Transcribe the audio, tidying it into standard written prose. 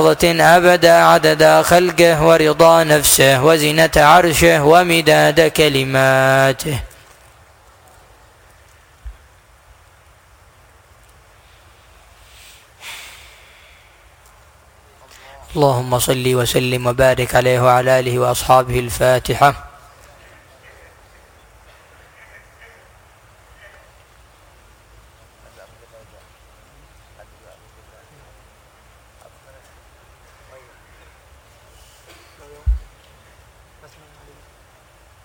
أبدا عدد خلقه ورضا نفسه وزنة عرشه ومداد كلماته. اللهم صل وسلم وبارك عليه وعلى آله وأصحابه. الفاتحة.